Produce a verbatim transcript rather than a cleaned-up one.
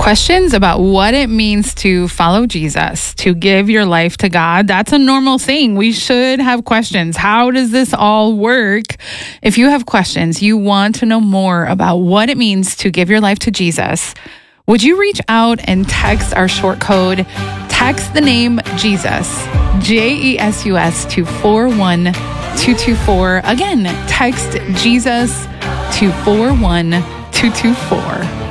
Questions about what it means to follow Jesus, to give your life to God. That's a normal thing. We should have questions. How does this all work? If you have questions, you want to know more about what it means to give your life to Jesus, would you reach out and text our short code? Text the name Jesus, J E S U S, to four one two two four. Again, text Jesus to four one two two four.